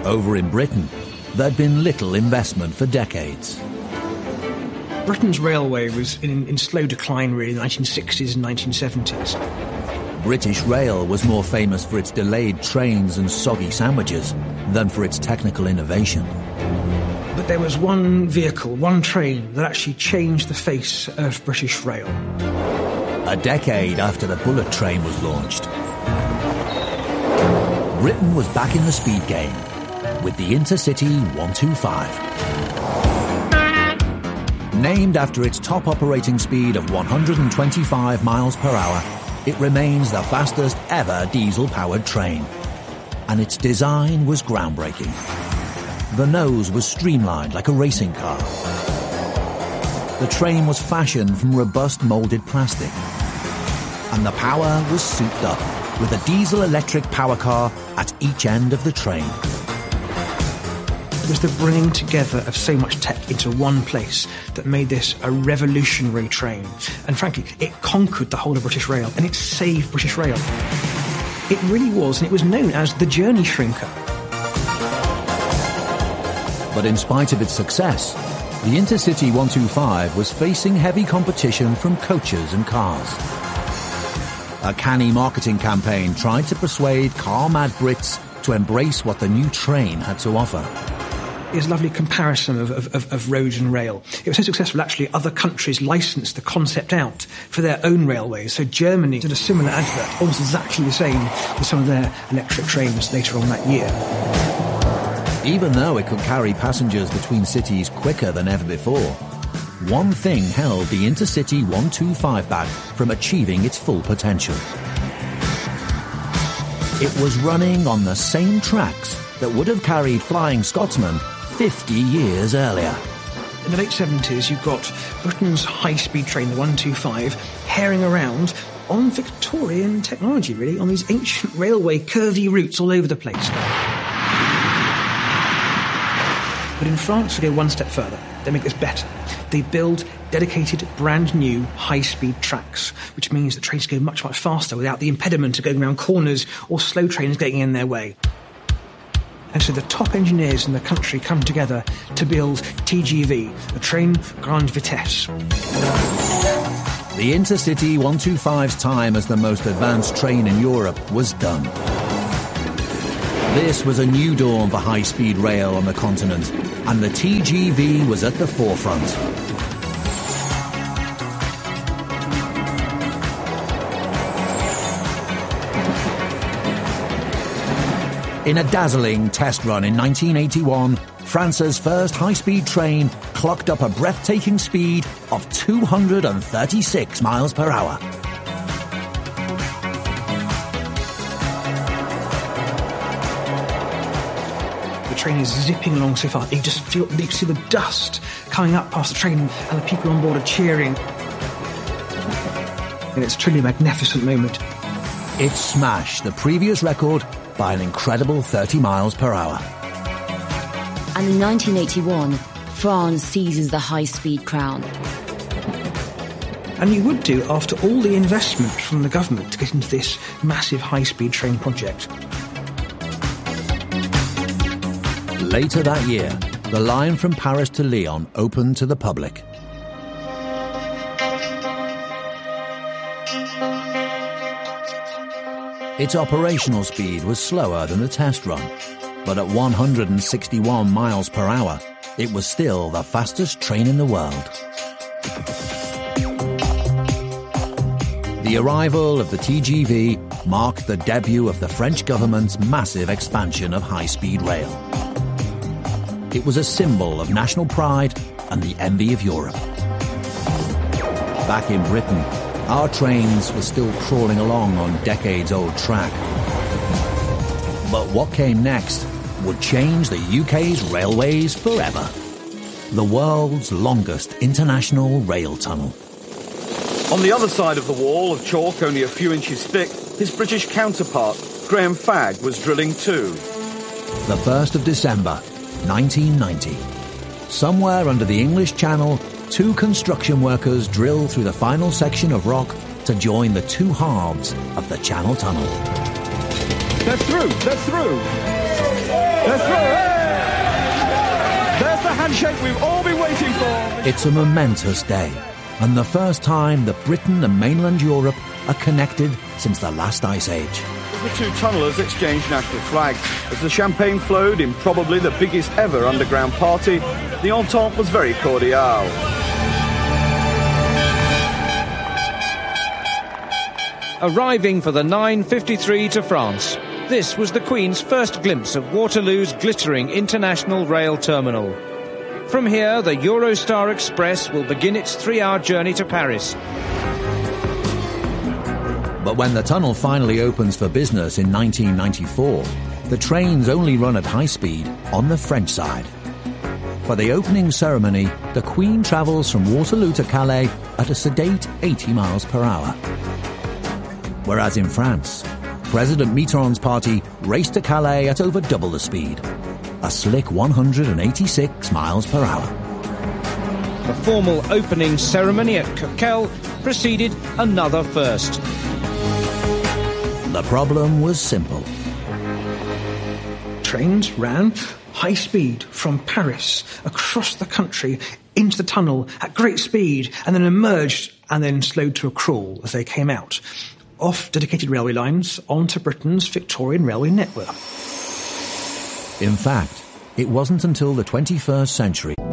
Over in Britain, there'd been little investment for decades. Britain's railway was in slow decline, really, in the 1960s and 1970s. British Rail was more famous for its delayed trains and soggy sandwiches than for its technical innovation. But there was one vehicle, one train, that actually changed the face of British Rail. A decade after the bullet train was launched, Britain was back in the speed game with the Intercity 125. Named after its top operating speed of 125 miles per hour, it remains the fastest ever diesel-powered train. And its design was groundbreaking. The nose was streamlined like a racing car. The train was fashioned from robust moulded plastic. And the power was souped up with a diesel-electric power car at each end of the train. It was the bringing together of so much tech into one place that made this a revolutionary train. And frankly, it conquered the whole of British Rail, and it saved British Rail. It really was, and it was known as the journey shrinker. But in spite of its success, the Intercity 125 was facing heavy competition from coaches and cars. A canny marketing campaign tried to persuade car-mad Brits to embrace what the new train had to offer. It's a lovely comparison of road and rail. It was so successful, actually, other countries licensed the concept out for their own railways. So Germany did a similar advert, almost exactly the same, with some of their electric trains later on that year. Even though it could carry passengers between cities quicker than ever before, one thing held the Intercity 125 back from achieving its full potential. It was running on the same tracks that would have carried Flying Scotsman 50 years earlier. In the late 70s, you've got Britain's high-speed train, the 125, herring around on Victorian technology, really, on these ancient railway curvy routes all over the place. But in France, they go one step further. They make this better. They build dedicated, brand-new, high-speed tracks, which means that trains go much, much faster without the impediment of going around corners or slow trains getting in their way. And so the top engineers in the country come together to build TGV, the Train Grande Vitesse. The Intercity 125's time as the most advanced train in Europe was done. This was a new dawn for high-speed rail on the continent, and the TGV was at the forefront. In a dazzling test run in 1981, France's first high-speed train clocked up a breathtaking speed of 236 miles per hour. The train is zipping along so fast, you can see the dust coming up past the train, and the people on board are cheering. And it's truly a magnificent moment. It smashed the previous record by an incredible 30 miles per hour. And in 1981, France seizes the high-speed crown. And you would do after all the investment from the government to get into this massive high-speed train project. Later that year, the line from Paris to Lyon opened to the public. Its operational speed was slower than the test run, but at 161 miles per hour, it was still the fastest train in the world. The arrival of the TGV marked the debut of the French government's massive expansion of high-speed rail. It was a symbol of national pride and the envy of Europe. Back in Britain, our trains were still crawling along on decades-old track. But what came next would change the UK's railways forever. The world's longest international rail tunnel. On the other side of the wall of chalk only a few inches thick, his British counterpart, Graham Fagg, was drilling too. The 1st of December, 1990. Somewhere under the English Channel, 2 construction workers drill through the final section of rock to join the 2 halves of the Channel Tunnel. They're through! They're through! Let's go! There's the handshake we've all been waiting for. It's a momentous day, and the first time that Britain and mainland Europe are connected since the last ice age. The two tunnellers exchanged national flags. As the champagne flowed in probably the biggest ever underground party, the entente was very cordial. Arriving for the 9:53 to France. This was the Queen's first glimpse of Waterloo's glittering international rail terminal. From here, the Eurostar Express will begin its 3-hour journey to Paris. But when the tunnel finally opens for business in 1994, the trains only run at high speed on the French side. For the opening ceremony, the Queen travels from Waterloo to Calais at a sedate 80 miles per hour. Whereas in France, President Mitterrand's party raced to Calais at over double the speed, a slick 186 miles per hour. The formal opening ceremony at Coquelles preceded another first. The problem was simple. Trains ran high speed from Paris across the country into the tunnel at great speed and then emerged and then slowed to a crawl as they came out, off dedicated railway lines onto Britain's Victorian railway network. In fact, it wasn't until the 21st century